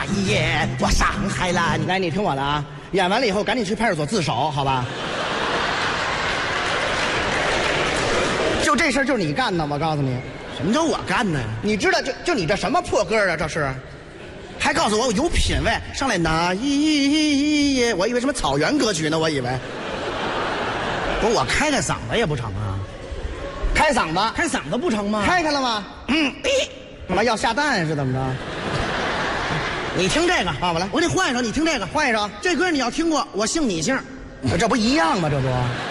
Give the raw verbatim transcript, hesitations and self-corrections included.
一夜我上海蓝。 来，你听我的啊，演完了以后赶紧去派出所自首，好吧？就这事儿就是你干的，我告诉你。 什么叫我干的呀？ 你知道就就你这什么破歌啊？这是， 还告诉我我有品位，上来那一夜，我以为什么草原歌曲呢？我以为。不是我开开嗓子也不成啊？ 开嗓子， 开嗓子不成吗？ 开开了吗？ 嗯， 干嘛要下蛋是怎么着？ 你听这个啊，我来， 我得换一首，你听这个， 换一首。 这歌你要听过，我姓你姓， 这不一样吗？这不。